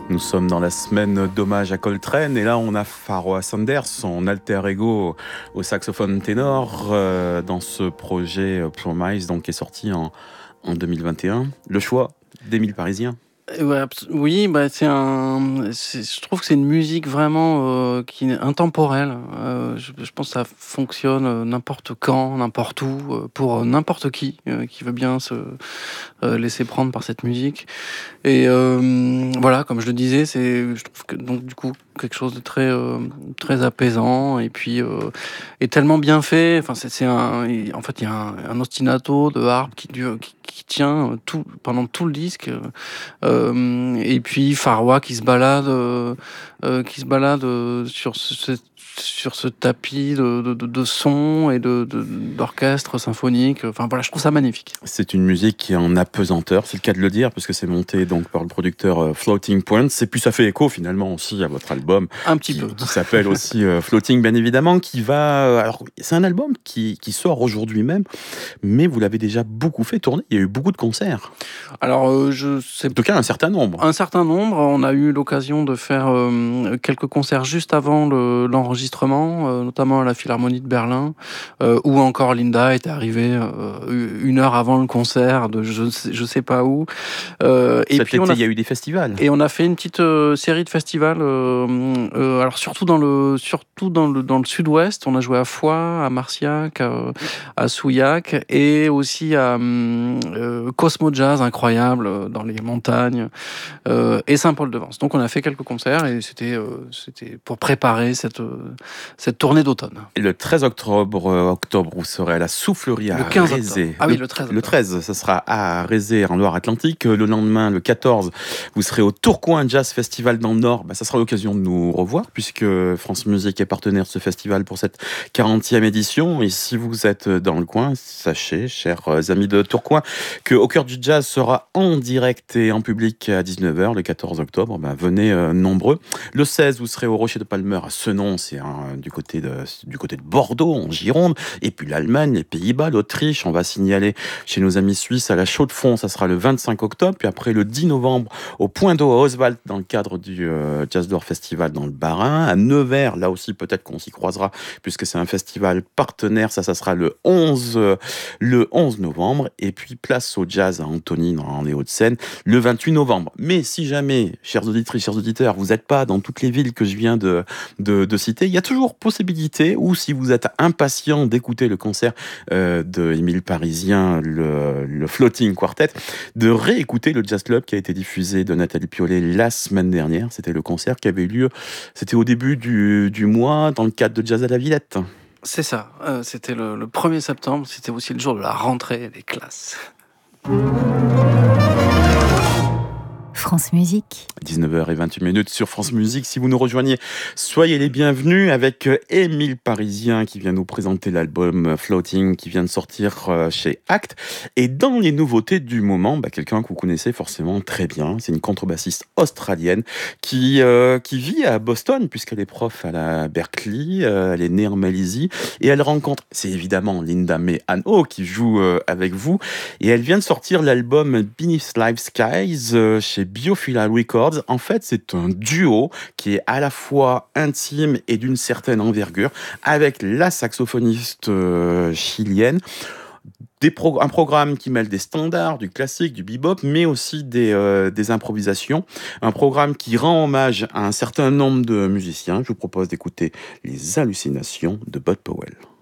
Nous sommes dans la semaine d'hommage à Coltrane et là on a Pharoah Sanders, son alter ego au saxophone ténor dans ce projet Promise donc, qui est sorti en 2021. Le choix d'Émile Parisien. Ouais, oui, je trouve que c'est une musique vraiment qui est intemporelle. Je pense que ça fonctionne n'importe quand, n'importe où, pour n'importe qui veut bien se laisser prendre par cette musique. Et voilà, comme je le disais, je trouve que donc du coup quelque chose de très apaisant et puis et tellement bien fait. Enfin, en fait, il y a un ostinato de harpe qui tient pendant tout le disque. Et puis Pharoah qui se balade sur ce tapis de sons et d'orchestre symphonique. Enfin voilà, je trouve ça magnifique. C'est une musique qui est en apesanteur, c'est le cas de le dire, puisque c'est monté donc par le producteur Floating Points. Et puis ça fait écho finalement aussi à votre album, Un petit peu. qui s'appelle aussi Floating, bien évidemment, qui va. Alors c'est un album qui sort aujourd'hui même, mais vous l'avez déjà beaucoup fait tourner. Il y a eu beaucoup de concerts. Alors je sais En tout cas, un certain nombre. Un certain nombre. On a eu l'occasion de faire quelques concerts juste avant l'enregistrement, notamment à la Philharmonie de Berlin, où encore Linda était arrivée 1 heure avant le concert de je sais pas où. Et Cet puis été, il y a eu des festivals. on a fait une petite série de festivals. Alors surtout dans le sud-ouest, on a joué à Foix, à Marciac, à Souillac et aussi à Cosmo Jazz, incroyable, dans les montagnes, et Saint-Paul-de-Vence. Donc on a fait quelques concerts et c'était pour préparer cette tournée d'automne. Et le 13 octobre, vous serez à la Soufflerie à Le 15 Rézé. octobre. Ah oui, le 13 octobre. Le 13, ce sera à Rézé, en Loire-Atlantique. Le lendemain, le 14, vous serez au Tourcoing Jazz Festival dans le Nord. Ça sera l'occasion de nous revoir, puisque France Musique est partenaire de ce festival pour cette 40e édition. Et si vous êtes dans le coin, sachez, chers amis de Tourcoing, que Au Cœur du Jazz sera en direct et en public à 19h le 14 octobre. Venez nombreux. Le 16, vous serez au Rocher de Palmer à Senon, c'est du côté de Bordeaux, en Gironde. Et puis l'Allemagne, les Pays-Bas, l'Autriche. On va signaler chez nos amis suisses à la Chaux-de-Fonds, ça sera le 25 octobre. Puis après, le 10 novembre, au Point d'Eau à Oswald, dans le cadre du Jazz d'Or Festival dans le Bas-Rhin. À Nevers, là aussi, peut-être qu'on s'y croisera, puisque c'est un festival partenaire. Ça sera le 11 novembre. Et puis, place au jazz à Antony, dans les Hauts-de-Seine, le 28 novembre. Mais si jamais, chères auditrices, chers auditeurs, vous n'êtes pas dans toutes les villes que je viens de citer, il y a toujours possibilité, ou si vous êtes impatient d'écouter le concert de Émile Parisien, le Floating Quartet, de réécouter le Jazz Club qui a été diffusé de Nathalie Piollet la semaine dernière. C'était le concert qui avait eu lieu, c'était au début du mois, dans le cadre de Jazz à la Villette. C'est ça, c'était le 1er septembre, c'était aussi le jour de la rentrée des classes. France Musique. 19h28 sur France Musique. Si vous nous rejoignez, soyez les bienvenus avec Émile Parisien qui vient nous présenter l'album Floating qui vient de sortir chez Act. Et dans les nouveautés du moment, quelqu'un que vous connaissez forcément très bien, c'est une contrebassiste australienne qui vit à Boston puisqu'elle est prof à la Berkeley, elle est née en Malaisie et elle rencontre, c'est évidemment Linda May Anho qui joue avec vous et elle vient de sortir l'album Beneath Live Skies chez Biophila Records. En fait, c'est un duo qui est à la fois intime et d'une certaine envergure avec la saxophoniste chilienne. Un programme qui mêle des standards, du classique, du bebop, mais aussi des improvisations. Un programme qui rend hommage à un certain nombre de musiciens. Je vous propose d'écouter Les Hallucinations de Bud Powell.